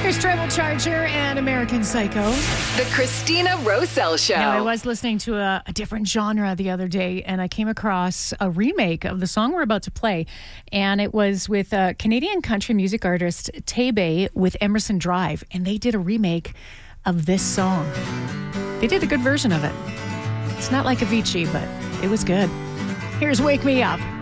Here's Tribal Charger and American Psycho. The Christina Roselle Show. Now, I was listening to a different genre the other day, and I came across a remake of the song we're about to play, and it was with Canadian country music artist Tay-Bay with Emerson Drive, and they did a remake of this song. They did a good version of it. It's not like Avicii, but it was good. Here's Wake Me Up.